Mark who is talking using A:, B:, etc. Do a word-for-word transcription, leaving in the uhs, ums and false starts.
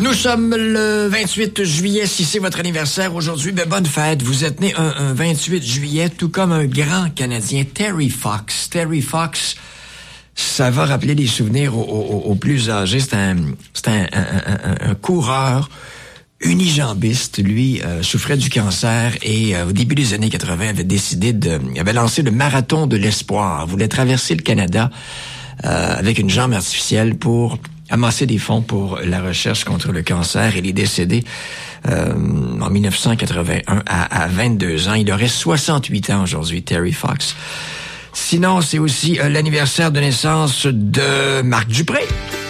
A: Nous sommes le vingt-huit juillet. Si c'est votre anniversaire aujourd'hui, ben bonne fête. Vous êtes né un, un vingt-huit juillet, tout comme un grand Canadien, Terry Fox. Terry Fox, ça va rappeler des souvenirs aux, aux, aux plus âgés. C'est un, c'est un, un, un, un coureur unijambiste. Lui euh, souffrait du cancer et euh, au début des années quatre-vingts avait décidé de, avait lancé le marathon de l'espoir. Il voulait traverser le Canada euh, avec une jambe artificielle pour amasser des fonds pour la recherche contre le cancer. Il est décédé euh, en dix-neuf cent quatre-vingt-un à, à vingt-deux ans. Il aurait soixante-huit ans aujourd'hui, Terry Fox. Sinon, c'est aussi euh, l'anniversaire de naissance de Marc Dupré.